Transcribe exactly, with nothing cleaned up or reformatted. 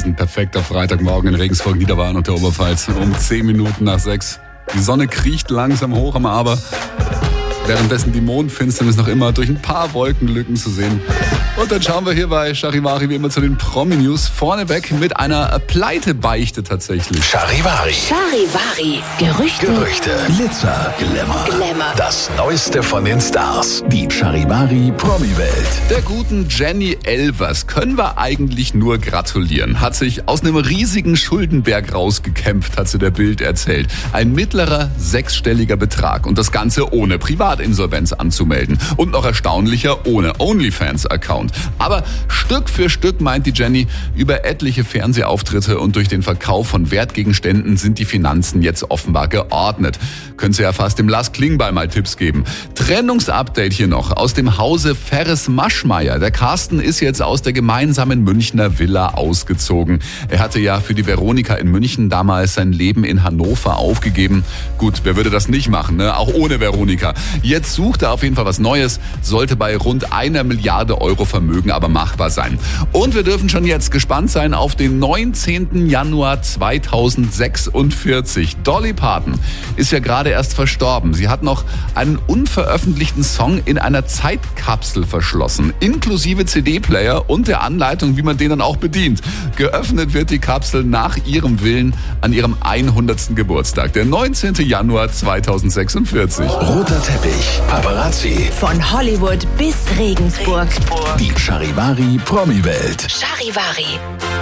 ein perfekter Freitagmorgen in Regensburg, Niederbayern und der Oberpfalz. Um zehn Minuten nach sechs. Die Sonne kriecht langsam hoch am Aber. Währenddessen die Mondfinsternis noch immer durch ein paar Wolkenlücken zu sehen. Und dann schauen wir hier bei Charivari wie immer zu den Promi-News. Vorneweg mit einer Pleitebeichte tatsächlich. Charivari. Charivari. Gerüchte. Gerüchte. Glitzer. Glamour. Glamour. Das Neueste von den Stars. Die Charivari Promi-Welt. Der guten Jenny Elvers können wir eigentlich nur gratulieren. Hat sich aus einem riesigen Schuldenberg rausgekämpft, hat sie der Bild erzählt. Ein mittlerer sechsstelliger Betrag und das Ganze ohne Privatinsolvenz anzumelden. Und noch erstaunlicher, ohne OnlyFans-Account. Aber Stück für Stück, meint die Jenny, über etliche Fernsehauftritte und durch den Verkauf von Wertgegenständen sind die Finanzen jetzt offenbar geordnet. Könnte ja fast dem Lars Klingbeil mal Tipps geben. Trennungsupdate hier noch aus dem Hause Ferres-Maschmeyer. Der Carsten ist jetzt aus der gemeinsamen Münchner Villa ausgezogen. Er hatte ja für die Veronika in München damals sein Leben in Hannover aufgegeben. Gut, wer würde das nicht machen, ne? Auch ohne Veronika. Jetzt sucht er auf jeden Fall was Neues, sollte bei rund einer Milliarde Euro Vermögen aber machbar sein. Und wir dürfen schon jetzt gespannt sein auf den neunzehnten Januar zweitausendsechsundvierzig. Dolly Parton ist ja gerade erst verstorben. Sie hat noch einen unveröffentlichten Song in einer Zeitkapsel verschlossen, inklusive C D-Player und der Anleitung, wie man den dann auch bedient. Geöffnet wird die Kapsel nach ihrem Willen an ihrem hundertsten Geburtstag, der neunzehnten Januar zweitausendsechsundvierzig. Roter Teppich. Paparazzi. Von Hollywood bis Regensburg. Die Charivari Promi-Welt. Charivari.